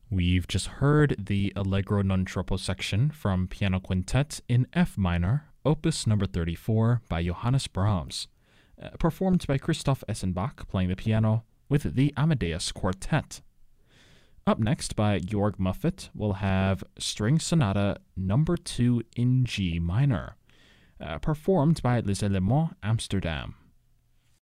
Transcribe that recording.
We've just heard the Allegro non troppo section from Piano Quintet in F minor, opus number 34 by Johannes Brahms, performed by Christoph Essenbach playing the piano with the Amadeus Quartet. Up next by Jörg Muffet, we'll have String Sonata number 2 in G minor, performed by Les Éléments Amsterdam.